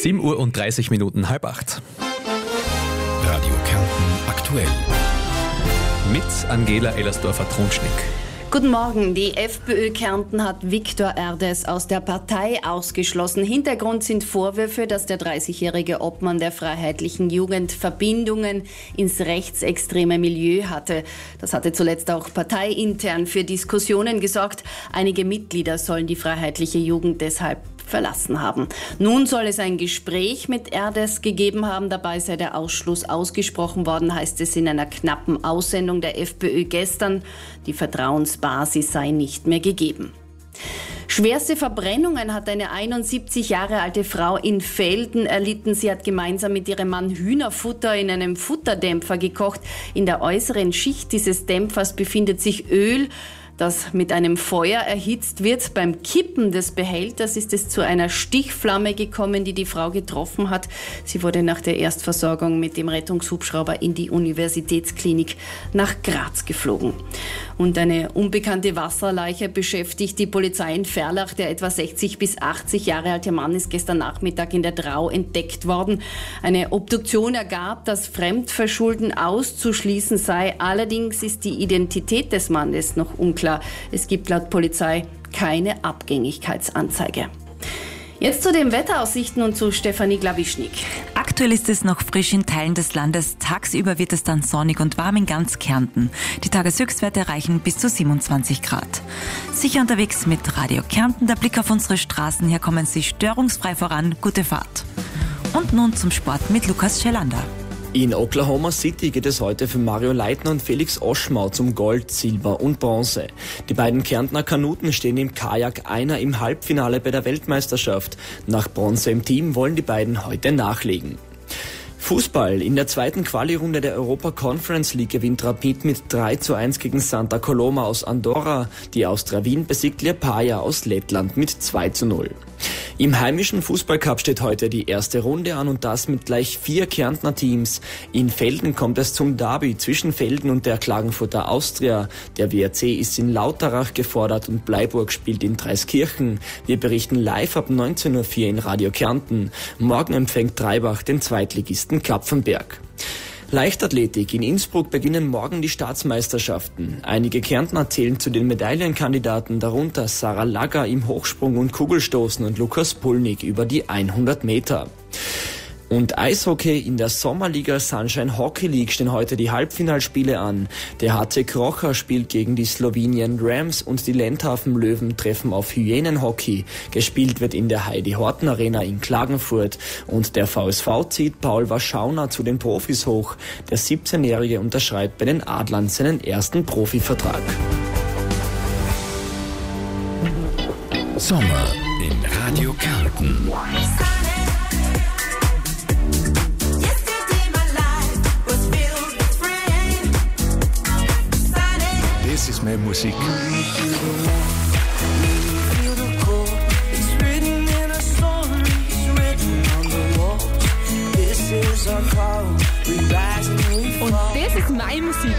7:30 Uhr, 7:30. Radio Kärnten aktuell. Mit Angela Ellersdorfer-Trunschnick. Guten Morgen. Die FPÖ Kärnten hat Viktor Erdes aus der Partei ausgeschlossen. Hintergrund sind Vorwürfe, dass der 30-jährige Obmann der Freiheitlichen Jugend Verbindungen ins rechtsextreme Milieu hatte. Das hatte zuletzt auch parteiintern für Diskussionen gesorgt. Einige Mitglieder sollen die Freiheitliche Jugend deshalb verlassen haben. Nun soll es ein Gespräch mit Erdes gegeben haben. Dabei sei der Ausschluss ausgesprochen worden, heißt es in einer knappen Aussendung der FPÖ gestern. Die Vertrauensbasis sei nicht mehr gegeben. Schwerste Verbrennungen hat eine 71 Jahre alte Frau in Velden erlitten. Sie hat gemeinsam mit ihrem Mann Hühnerfutter in einem Futterdämpfer gekocht. In der äußeren Schicht dieses Dämpfers befindet sich Öl, das mit einem Feuer erhitzt wird. Beim Kippen des Behälters ist es zu einer Stichflamme gekommen, die die Frau getroffen hat. Sie wurde nach der Erstversorgung mit dem Rettungshubschrauber in die Universitätsklinik nach Graz geflogen. Und eine unbekannte Wasserleiche beschäftigt die Polizei in Ferlach. Der etwa 60 bis 80 Jahre alte Mann ist gestern Nachmittag in der Drau entdeckt worden. Eine Obduktion ergab, dass Fremdverschulden auszuschließen sei. Allerdings ist die Identität des Mannes noch unklar. Es gibt laut Polizei keine Abgängigkeitsanzeige. Jetzt zu den Wetteraussichten und zu Stefanie Glawischnik. Aktuell ist es noch frisch in Teilen des Landes. Tagsüber wird es dann sonnig und warm in ganz Kärnten. Die Tageshöchstwerte erreichen bis zu 27 Grad. Sicher unterwegs mit Radio Kärnten. Der Blick auf unsere Straßen. Hier kommen Sie störungsfrei voran. Gute Fahrt. Und nun zum Sport mit Lukas Schelander. In Oklahoma City geht es heute für Mario Leitner und Felix Oschmau zum Gold, Silber und Bronze. Die beiden Kärntner Kanuten stehen im Kajak einer im Halbfinale bei der Weltmeisterschaft. Nach Bronze im Team wollen die beiden heute nachlegen. Fußball. In der zweiten Quali-Runde der Europa Conference League gewinnt Rapid mit 3:1 gegen Santa Coloma aus Andorra. Die Austria Wien besiegt Liepaja aus Lettland mit 2:0. Im heimischen Fußballcup steht heute die erste Runde an und das mit gleich 4 Kärntner Teams. In Velden kommt es zum Derby zwischen Velden und der Klagenfurter Austria. Der WRC ist in Lauterach gefordert und Bleiburg spielt in Dreiskirchen. Wir berichten live ab 19:04 Uhr in Radio Kärnten. Morgen empfängt Treibach den Zweitligisten Kapfenberg. Leichtathletik. In Innsbruck beginnen morgen die Staatsmeisterschaften. Einige Kärntner zählen zu den Medaillenkandidaten, darunter Sarah Lagger im Hochsprung und Kugelstoßen und Lukas Pulnig über die 100 Meter. Und Eishockey. In der Sommerliga Sunshine Hockey League stehen heute die Halbfinalspiele an. Der HC Krocha spielt gegen die Slowenien Rams und die Lendhafen Löwen treffen auf Hyänenhockey. Gespielt wird in der Heidi Horten Arena in Klagenfurt. Und der VSV zieht Paul Warschauner zu den Profis hoch. Der 17-Jährige unterschreibt bei den Adlern seinen ersten Profivertrag. Sommer in Radio Kärnten. Das ist meine Musik. Und das ist meine Musik.